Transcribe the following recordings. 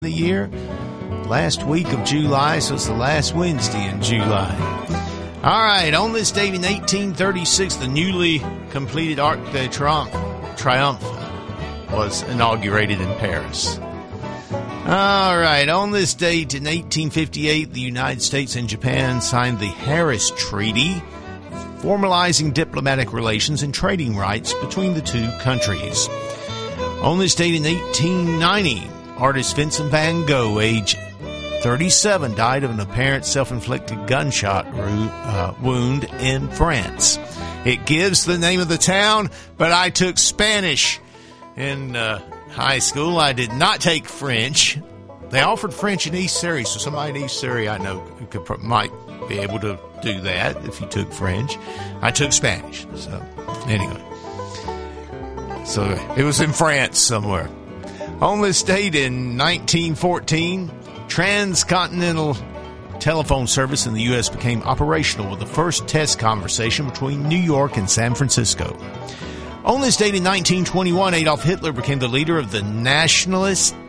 the year. Last week of July, so it's the last Wednesday in July. All right, on this date in 1836, the newly completed Arc de Triomphe was inaugurated in Paris. All right, on this date in 1858, the United States and Japan signed the Harris Treaty, formalizing diplomatic relations and trading rights between the two countries. On this date in 1890, artist Vincent van Gogh, age 37, died of an apparent self-inflicted gunshot wound in France. It gives the name of the town, but I took Spanish in high school. I did not take French. They offered French in East Surrey, so somebody in East Surrey I know might be able to do that if you took French. I took Spanish. So anyway, so it was in France somewhere. On this date in 1914, transcontinental telephone service in the U.S. became operational with the first test conversation between New York and San Francisco. On this date in 1921, Adolf Hitler became the leader of the National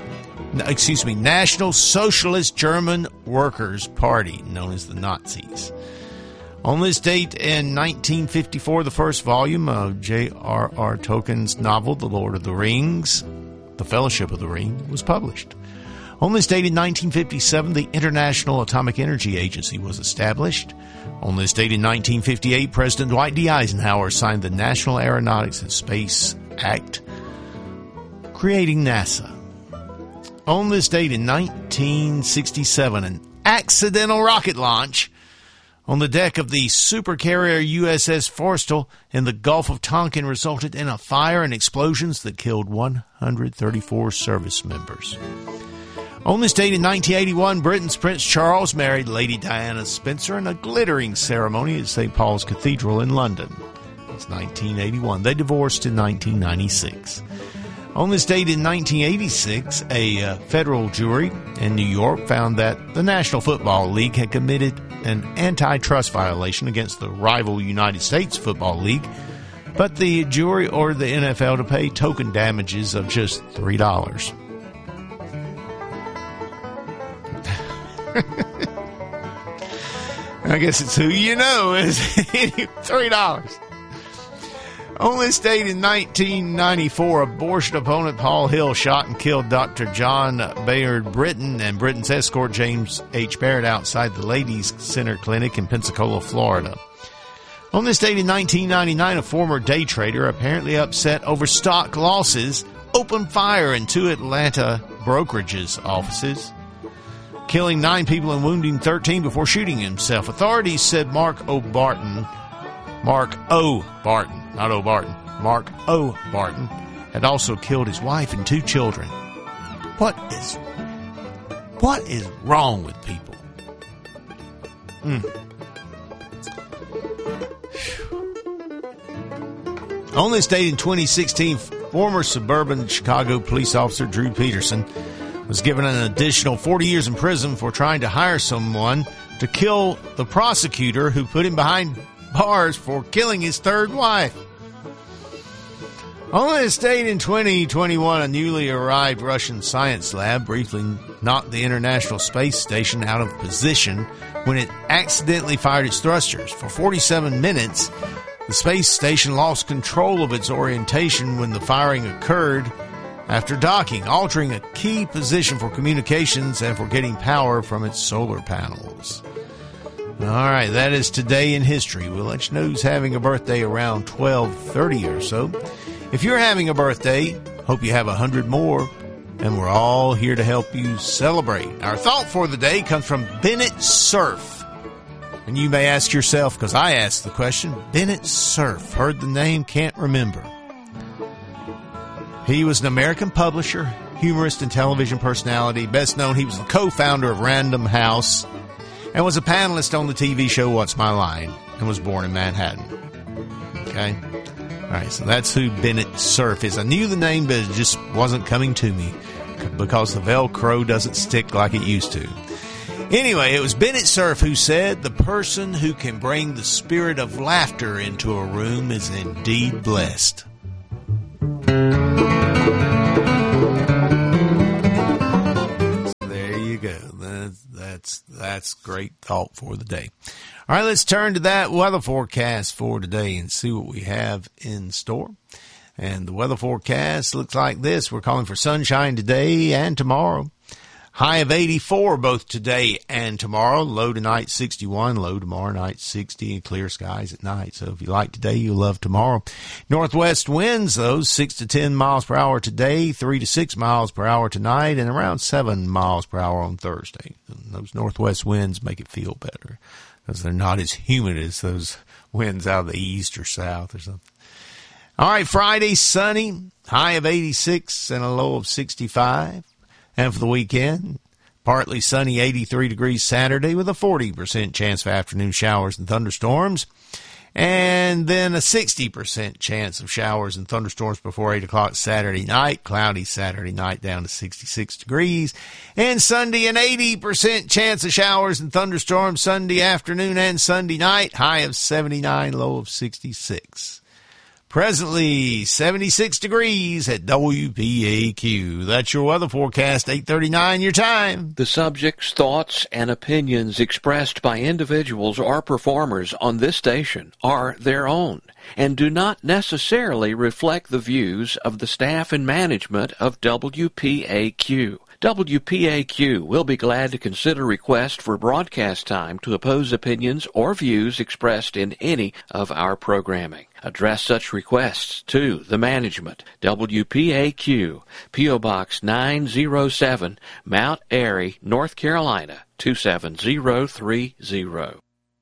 Socialist German Workers' Party, known as the Nazis. On this date in 1954, the first volume of J.R.R. Tolkien's novel, The Lord of the Rings, The Fellowship of the Ring, was published. On this date in 1957, the International Atomic Energy Agency was established. On this date in 1958, President Dwight D. Eisenhower signed the National Aeronautics and Space Act, creating NASA. On this date in 1967, an accidental rocket launch on the deck of the supercarrier USS Forrestal in the Gulf of Tonkin resulted in a fire and explosions that killed 134 service members. On this date in 1981, Britain's Prince Charles married Lady Diana Spencer in a glittering ceremony at St. Paul's Cathedral in London. It's 1981. They divorced in 1996. On this date in 1986, a federal jury in New York found that the National Football League had committed an antitrust violation against the rival United States Football League, but the jury ordered the NFL to pay token damages of just $3. I guess it's who you know is $3. On this date in 1994, abortion opponent Paul Hill shot and killed Dr. John Bayard Britton and Britton's escort James H. Barrett outside the Ladies Center Clinic in Pensacola, Florida. On this date in 1999, a former day trader, apparently upset over stock losses, opened fire in two Atlanta brokerages offices, killing 9 people and wounding 13 before shooting himself. Authorities said Mark O. Barton, had also killed his wife and 2 children. What is wrong with people? On this date in 2016, former suburban Chicago police officer Drew Peterson was given an additional 40 years in prison for trying to hire someone to kill the prosecutor who put him behind bars for killing his 3rd wife. On this date in 2021, a newly arrived Russian science lab briefly knocked the International Space Station out of position when it accidentally fired its thrusters. For 47 minutes, the space station lost control of its orientation when the firing occurred after docking, altering a key position for communications and for getting power from its solar panels. All right, that is Today in History. We'll let you know who's having a birthday around 12:30 or so. If you're having a birthday, hope you have 100 more, and we're all here to help you celebrate. Our thought for the day comes from Bennett Cerf. And you may ask yourself, because I asked the question, Bennett Cerf, heard the name, can't remember. He was an American publisher, humorist, and television personality. Best known, he was the co-founder of Random House and was a panelist on the TV show What's My Line, and was born in Manhattan. Okay? All right, so that's who Bennett Cerf is. I knew the name, but it just wasn't coming to me because the Velcro doesn't stick like it used to. Anyway, it was Bennett Cerf who said, "The person who can bring the spirit of laughter into a room is indeed blessed." That's great thought for the day. All right, let's turn to that weather forecast for today and see what we have in store. And the weather forecast looks like this. We're calling for sunshine today and tomorrow. High of 84 both today and tomorrow. Low tonight 61, low tomorrow night 60, and clear skies at night. So if you like today, you'll love tomorrow. Northwest winds, though, 6 to 10 miles per hour today, 3 to 6 miles per hour tonight, and around 7 miles per hour on Thursday. And those northwest winds make it feel better because they're not as humid as those winds out of the east or south or something. All right, Friday, sunny, high of 86 and a low of 65. And for the weekend, partly sunny, 83 degrees Saturday with a 40% chance for afternoon showers and thunderstorms. And then a 60% chance of showers and thunderstorms before 8 o'clock Saturday night. Cloudy Saturday night down to 66 degrees. And Sunday, an 80% chance of showers and thunderstorms Sunday afternoon and Sunday night. High of 79, low of 66. Presently, 76 degrees at WPAQ. That's your weather forecast, 8:39 your time. The subjects, thoughts, and opinions expressed by individuals or performers on this station are their own and do not necessarily reflect the views of the staff and management of WPAQ. WPAQ will be glad to consider requests for broadcast time to oppose opinions or views expressed in any of our programming. Address such requests to the management. WPAQ, P.O. Box 907, Mount Airy, North Carolina, 27030.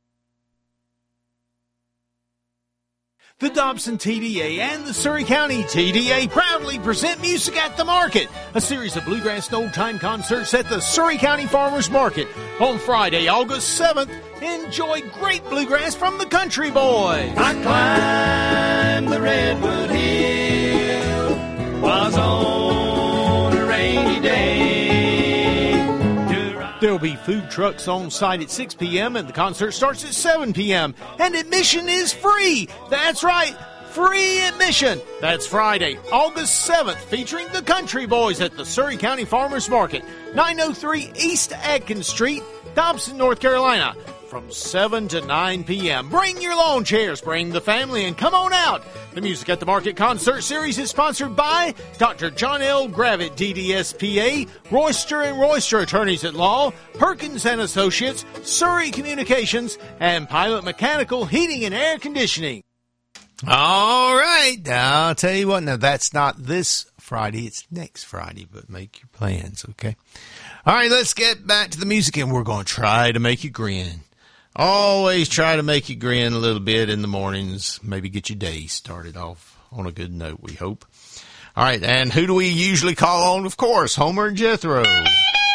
The Dobson TDA and the Surry County TDA proudly present Music at the Market, a series of bluegrass and old-time concerts at the Surry County Farmers Market. On Friday, August 7th, enjoy great bluegrass from the Country Boys. I climbed the Redwood Hill, was on a rainy day. There'll be food trucks on site at 6 p.m. and the concert starts at 7 p.m. And admission is free. That's right, free admission. That's Friday, August 7th, featuring the Country Boys at the Surry County Farmers Market, 903 East Atkins Street, Dobson, North Carolina, from 7 to 9 p.m. Bring your lawn chairs, bring the family, and come on out. The Music at the Market concert series is sponsored by Dr. John L. Gravitt, DDSPA, Royster & Royster Attorneys at Law, Perkins & Associates, Surry Communications, and Pilot Mechanical Heating and Air Conditioning. All right, I'll tell you what, now that's not this Friday, it's next Friday, but make your plans, okay? All right, let's get back to the music, and we're going to try to make you grin. Always try to make you grin a little bit in the mornings. Maybe get your day started off on a good note, we hope. All right, and who do we usually call on? Of course, Homer and Jethro.